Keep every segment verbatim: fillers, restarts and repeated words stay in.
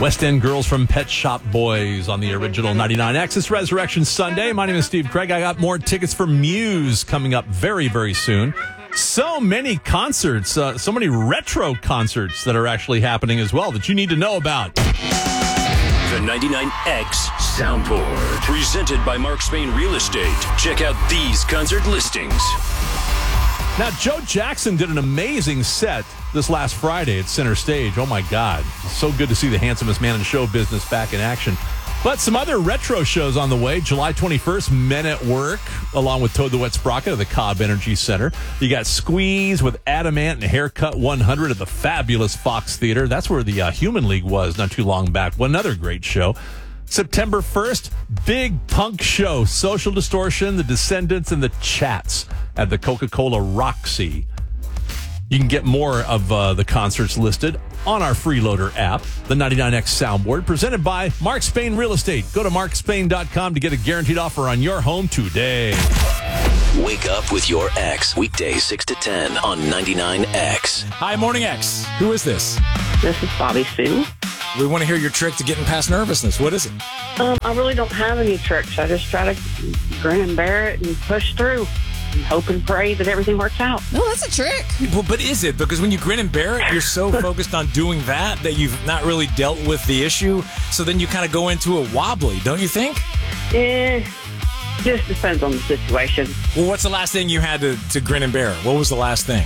West End Girls from Pet Shop Boys on the original ninety-nine X. It's Resurrection Sunday. My name is Steve Craig. I got more tickets for Muse coming up very, very soon. So many concerts, uh, so many retro concerts that are actually happening as well that you need to know about. The ninety-nine X Soundboard, presented by Mark Spain Real Estate. Check out these concert listings. Now, Joe Jackson did an amazing set this last Friday at Center Stage. Oh, my God. So good to see the handsomest man in show business back in action. But some other retro shows on the way. July twenty-first, Men at Work, along with Toad the Wet Sprocket at the Cobb Energy Center. You got Squeeze with Adamant and Haircut one hundred at the fabulous Fox Theater. That's where the uh, Human League was not too long back. One another great show. September first, big punk show. Social Distortion, The Descendants, and The Chats at the Coca-Cola Roxy. You can get more of uh, the concerts listed on our Freeloader app, the ninety-nine X Soundboard, presented by Mark Spain Real Estate. Go to mark spain dot com to get a guaranteed offer on your home today. Wake up with your X, weekdays six to ten on ninety-nine X. Hi, Morning X. Who is this? This is Bobby Sue. We want to hear your trick to getting past nervousness. What is it? Um, I really don't have any tricks. I just try to grin and bear it and push through and hope and pray that everything works out. No, that's a trick. Well, but is it? Because when you grin and bear it, you're so focused on doing that that you've not really dealt with the issue. So then you kind of go into it wobbly, don't you think? Eh, just depends on the situation. Well, what's the last thing you had to, to grin and bear? What was the last thing?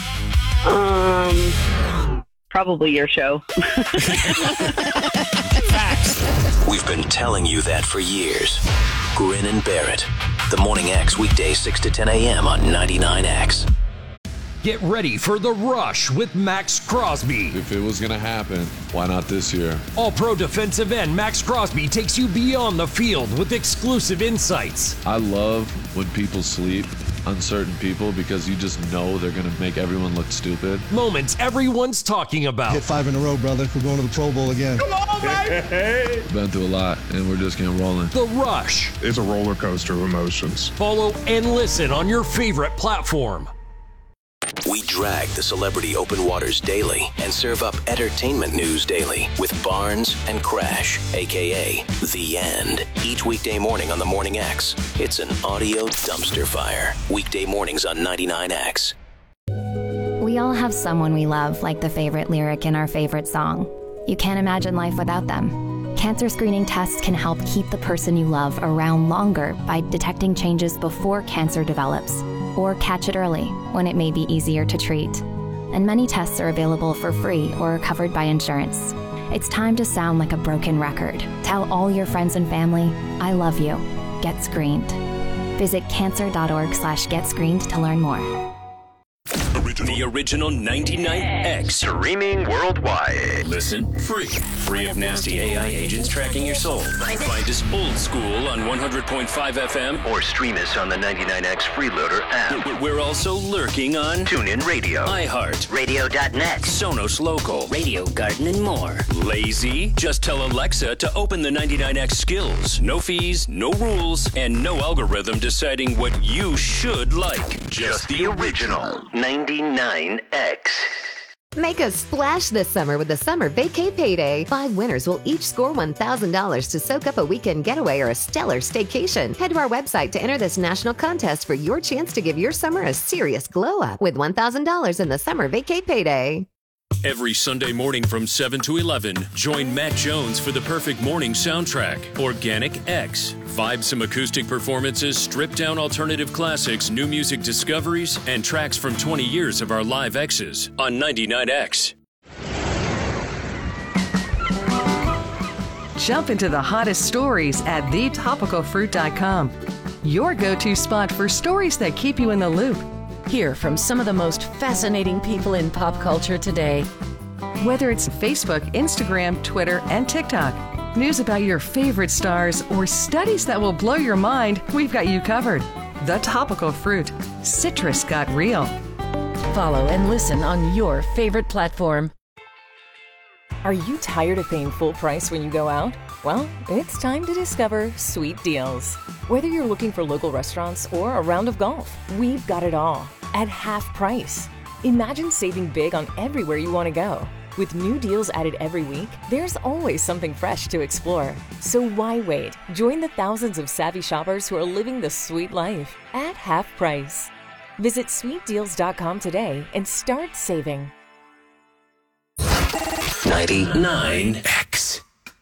Um, probably your show. Facts. We've been telling you that for years. Grin and bear it. The Morning X, weekdays six to ten a.m. on ninety-nine X. Get ready for The Rush with Max Crosby. If it was going to happen, why not this year? All-pro defensive end Max Crosby takes you beyond the field with exclusive insights. I love when people sleep, uncertain people, because you just know they're going to make everyone look stupid. Moments everyone's talking about. Hit five in a row, brother. We're going to the Pro Bowl again. Come on, baby! Been through a lot, and we're just getting rolling. The Rush. It's a roller coaster of emotions. Follow and listen on your favorite platform. We drag the celebrity open waters daily and serve up entertainment news daily with Barnes and Crash, a k a. The End. Each weekday morning on the Morning X. It's an audio dumpster fire. Weekday mornings on ninety-nine X. We all have someone we love, like the favorite lyric in our favorite song. You can't imagine life without them. Cancer screening tests can help keep the person you love around longer by detecting changes before cancer develops, or catch it early when it may be easier to treat. And many tests are available for free or are covered by insurance. It's time to sound like a broken record. Tell all your friends and family, I love you. Get screened. Visit cancer.org slash get screened to learn more. The original ninety-nine X. Streaming worldwide. Listen free. Free of nasty A I agents tracking your soul. Find us old school on one hundred point five F M. Or stream us on the ninety-nine X Freeloader app. We're also lurking on TuneIn Radio, iHeart, Radio dot net, Sonos Local, Radio Garden, and more. Lazy? Just tell Alexa to open the ninety-nine X skills. No fees, no rules, and no algorithm deciding what you should like. Just the original ninety-nine X. Make a splash this summer with the Summer Vacay Payday. Five winners will each score one thousand dollars to soak up a weekend getaway or a stellar staycation. Head to our website to enter this national contest for your chance to give your summer a serious glow up with one thousand dollars in the Summer Vacay Payday. Every Sunday morning from seven to eleven, join Matt Jones for the perfect morning soundtrack, Organic X. Vibe some acoustic performances, stripped-down alternative classics, new music discoveries, and tracks from twenty years of our live X's on ninety-nine X. Jump into the hottest stories at the topical fruit dot com. Your go-to spot for stories that keep you in the loop. Hear from some of the most fascinating people in pop culture today. Whether it's Facebook, Instagram, Twitter, and TikTok, news about your favorite stars, or studies that will blow your mind, we've got you covered. The Topical Fruit. Citrus got real. Follow and listen on your favorite platform. Are you tired of paying full price when you go out? Well, it's time to discover Sweet Deals. Whether you're looking for local restaurants or a round of golf, we've got it all at half price. Imagine saving big on everywhere you want to go. With new deals added every week, there's always something fresh to explore. So why wait? Join the thousands of savvy shoppers who are living the sweet life at half price. Visit sweet deals dot com today and start saving. ninety-nine X.